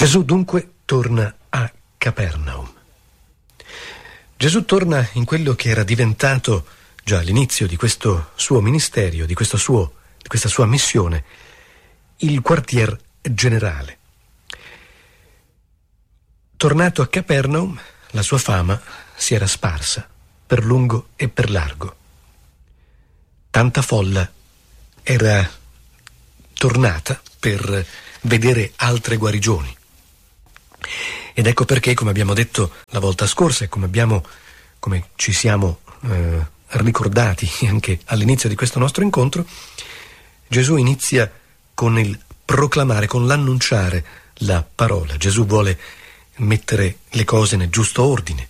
Gesù dunque torna a Capernaum. Gesù torna in quello che era diventato già all'inizio di questo suo ministero, di questa sua missione, il quartier generale. Tornato a Capernaum, la sua fama si era sparsa per lungo e per largo. Tanta folla era tornata per vedere altre guarigioni. Ed ecco perché, come abbiamo detto la volta scorsa e come ci siamo ricordati anche all'inizio di questo nostro incontro, Gesù inizia con il proclamare, con l'annunciare la parola. Gesù vuole mettere le cose nel giusto ordine.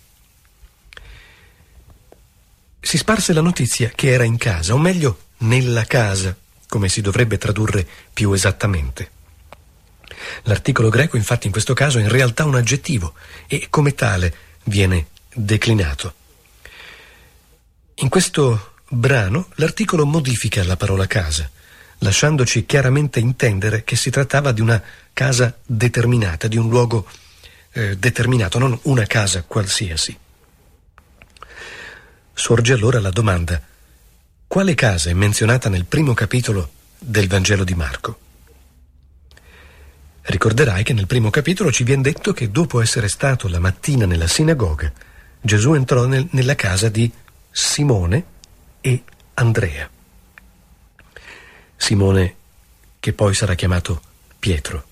Si sparse la notizia che era in casa, o meglio, nella casa, come si dovrebbe tradurre più esattamente. L'articolo greco, infatti, in questo caso è in realtà un aggettivo e come tale viene declinato. In questo brano l'articolo modifica la parola casa, lasciandoci chiaramente intendere che si trattava di una casa determinata, di un luogo determinato, non una casa qualsiasi. Sorge allora la domanda: quale casa è menzionata nel primo capitolo del Vangelo di Marco? Ricorderai che nel primo capitolo ci viene detto che dopo essere stato la mattina nella sinagoga, Gesù entrò nella casa di Simone e Andrea. Simone, che poi sarà chiamato Pietro.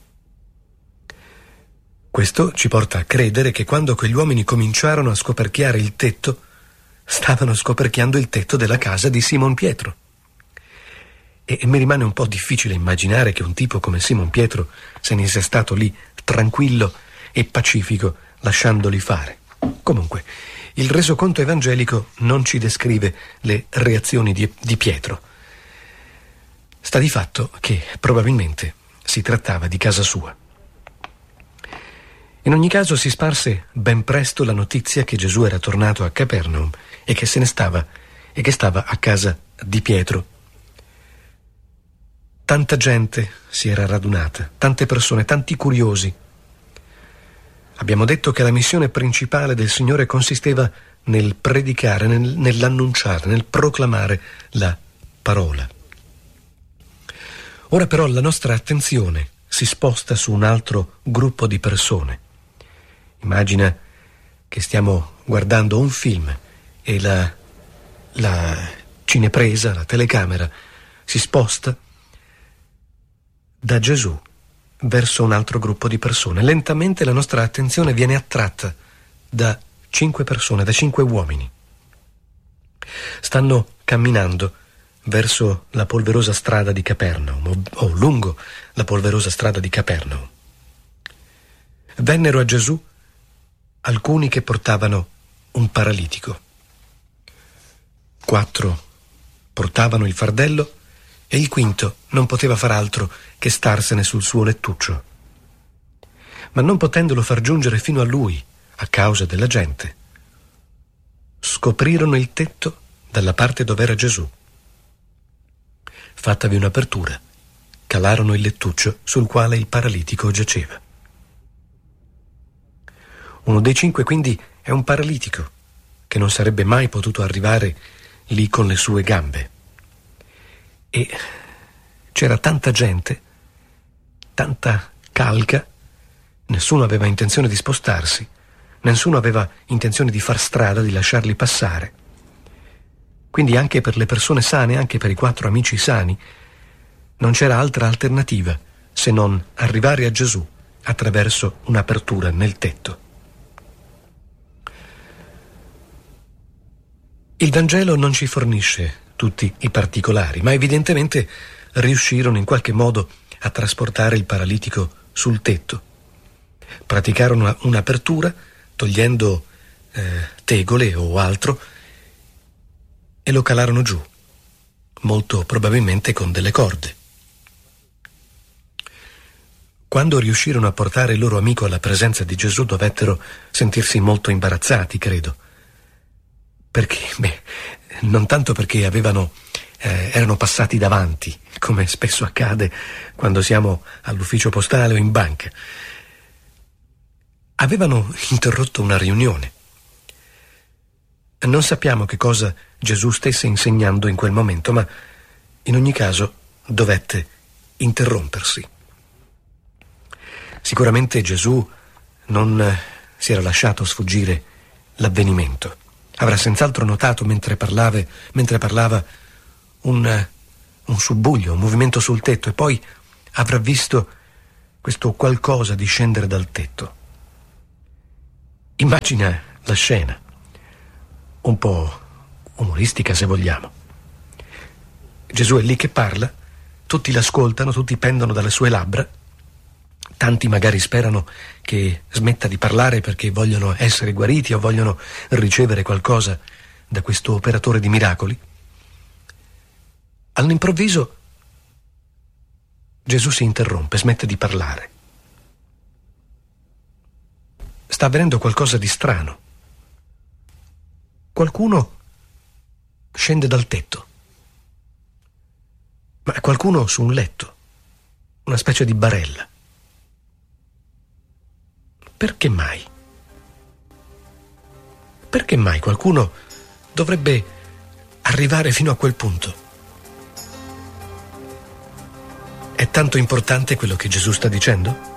Questo ci porta a credere che quando quegli uomini cominciarono a scoperchiare il tetto, stavano scoperchiando il tetto della casa di Simon Pietro. E mi rimane un po' difficile immaginare che un tipo come Simon Pietro se ne sia stato lì tranquillo e pacifico, lasciandoli fare. Comunque, il resoconto evangelico non ci descrive le reazioni di Pietro. Sta di fatto che probabilmente si trattava di casa sua. In ogni caso si sparse ben presto la notizia che Gesù era tornato a Capernaum e che stava a casa di Pietro. Tanta gente si era radunata, tante persone, tanti curiosi. Abbiamo detto che la missione principale del Signore consisteva nel predicare, nell'annunciare, nel proclamare la parola. Ora però la nostra attenzione si sposta su un altro gruppo di persone. Immagina che stiamo guardando un film e la cinepresa, la telecamera, si sposta da Gesù verso un altro gruppo di persone. Lentamente la nostra attenzione viene attratta da 5 persone, da 5 uomini. Stanno camminando verso la polverosa strada di Capernaum, o lungo la polverosa strada di Capernaum. Vennero a Gesù alcuni che portavano un paralitico. 4 portavano il fardello e il quinto non poteva far altro che starsene sul suo lettuccio. Ma non potendolo far giungere fino a lui, a causa della gente, scoprirono il tetto dalla parte dove era Gesù. Fattavi un'apertura, calarono il lettuccio sul quale il paralitico giaceva. Uno dei 5 quindi è un paralitico che non sarebbe mai potuto arrivare lì con le sue gambe. E c'era tanta gente, tanta calca, nessuno aveva intenzione di spostarsi, nessuno aveva intenzione di far strada, di lasciarli passare. Quindi anche per le persone sane, anche per i 4 amici sani, non c'era altra alternativa se non arrivare a Gesù attraverso un'apertura nel tetto. Il Vangelo non ci fornisce tutti i particolari, ma evidentemente riuscirono in qualche modo a trasportare il paralitico sul tetto. Praticarono un'apertura togliendo tegole o altro e lo calarono giù, molto probabilmente con delle corde. Quando riuscirono a portare il loro amico alla presenza di Gesù dovettero sentirsi molto imbarazzati, credo. Perché? Non tanto perché erano passati davanti, come spesso accade quando siamo all'ufficio postale o in banca, avevano interrotto una riunione. Non sappiamo che cosa Gesù stesse insegnando in quel momento, ma in ogni caso dovette interrompersi. Sicuramente Gesù non si era lasciato sfuggire l'avvenimento. Avrà senz'altro notato mentre parlava un subbuglio, un movimento sul tetto, e poi avrà visto questo qualcosa discendere dal tetto. Immagina la scena, un po' umoristica se vogliamo. Gesù è lì che parla, tutti l'ascoltano, tutti pendono dalle sue labbra, tanti magari sperano che smetta di parlare perché vogliono essere guariti o vogliono ricevere qualcosa da questo operatore di miracoli. All'improvviso Gesù si interrompe, smette di parlare. Sta avvenendo qualcosa di strano. Qualcuno scende dal tetto, ma qualcuno su un letto, una specie di barella. Perché mai? Perché mai qualcuno dovrebbe arrivare fino a quel punto? È tanto importante quello che Gesù sta dicendo?